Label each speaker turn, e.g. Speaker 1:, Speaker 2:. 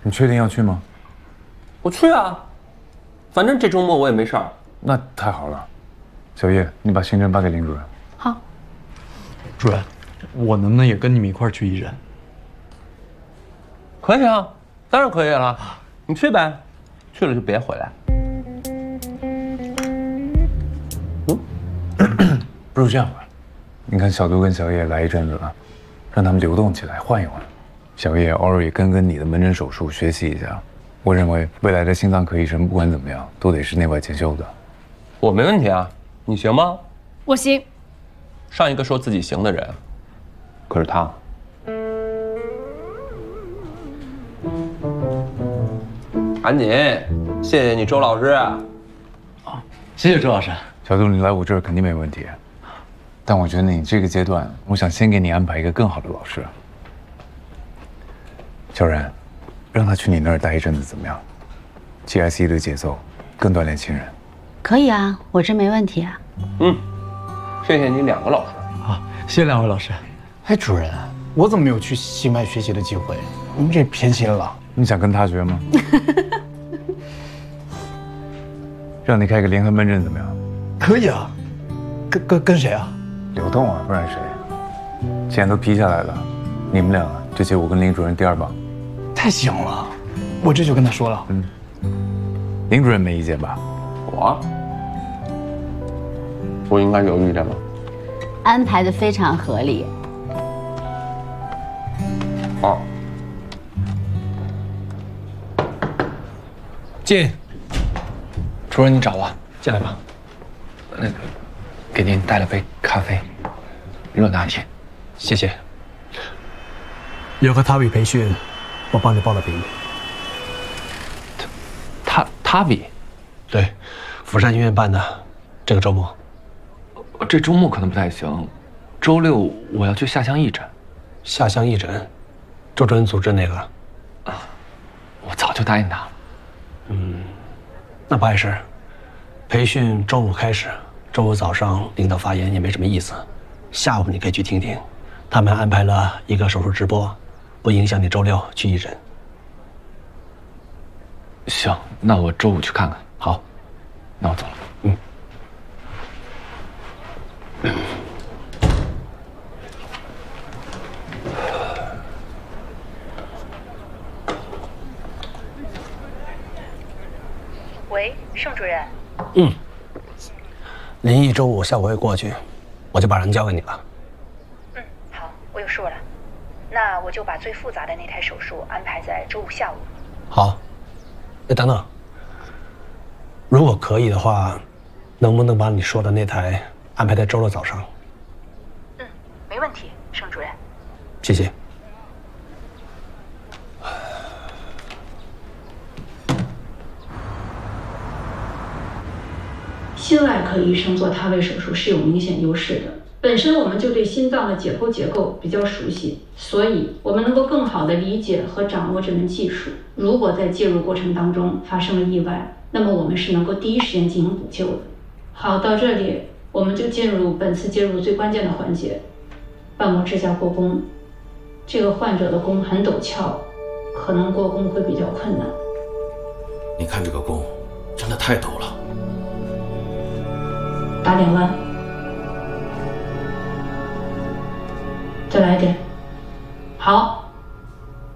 Speaker 1: 你确定要去吗？
Speaker 2: 我去啊，反正这周末我也没事儿。
Speaker 1: 那太好了，小叶，你把行程发给林主任。
Speaker 3: 好。
Speaker 4: 主任，我能不能也跟你们一块儿去义诊？
Speaker 2: 可以啊，当然可以了，你去呗，去了就别回来。
Speaker 1: 不如这样吧，你看小杜跟小叶来一阵子了，让他们流动起来，换一换。小叶偶尔也跟你的门诊手术学习一下。我认为未来的心脏科医生不管怎么样都得是内外兼修的。
Speaker 2: 我没问题啊，你行吗？
Speaker 3: 我行。
Speaker 2: 上一个说自己行的人，可是他。赶紧，谢谢你周老师。
Speaker 4: 谢谢周老师。
Speaker 1: 小杜，你来我这儿肯定没问题，但我觉得你这个阶段，我想先给你安排一个更好的老师。小然，让他去你那儿待一阵子怎么样？GIC 的节奏更锻炼新人。
Speaker 3: 可以啊，我这没问题啊。
Speaker 2: 谢谢你2个老师。
Speaker 4: 好，谢谢2位老师。
Speaker 5: 哎，主任，我怎么没有去新麦学习的机会？您这偏心了。
Speaker 1: 你想跟他学吗？让你开个联合门诊怎么样？
Speaker 5: 可以啊，跟谁啊？
Speaker 1: 流动啊，不然谁？既然都批下来了，你们俩就接我跟林主任第2棒。
Speaker 5: 太行了，我这就跟他说了。
Speaker 1: 林主任没意见吧？
Speaker 2: 我应该有意见吗？
Speaker 3: 安排的非常合理。
Speaker 2: 好。
Speaker 5: 进。主任，你找我，进来吧。那个，给您带了杯咖啡，热拿铁，谢谢。有个塔比培训，我帮你报了名。塔比？对，釜山医院办的，这个周末。
Speaker 4: 这周末可能不太行，周6我要去下乡义诊。
Speaker 5: 下乡义诊，周主任组织那个。
Speaker 4: 我早就答应他了。
Speaker 5: 那不碍事。培训周5开始，周5早上领导发言也没什么意思，下午你可以去听听。他们安排了一个手术直播，不影响你周6去义诊。
Speaker 4: 行，那我周5去看看。
Speaker 5: 好，
Speaker 4: 那我走了。
Speaker 6: 喂，盛主任。
Speaker 5: 林毅周5下午会过去，我就把人交给你了。
Speaker 6: 好，我有数了。那我就把最复杂的那台手术安排在周5下午。
Speaker 5: 好。等等，如果可以的话，能不能把你说的那台安排在周6早上？
Speaker 6: 没问题，盛主任。
Speaker 5: 谢谢。
Speaker 7: 心外科医生做塌位手术是有明显优势的。本身我们就对心脏的解剖结构比较熟悉，所以我们能够更好地理解和掌握这门技术。如果在介入过程当中发生了意外，那么我们是能够第一时间进行补救的。好，到这里我们就进入本次介入最关键的环节——瓣膜支架过弓。这个患者的弓很陡峭，可能过弓会比较困难。
Speaker 8: 你看这个弓，真的太陡了。
Speaker 7: 打点弯，再来一点。好。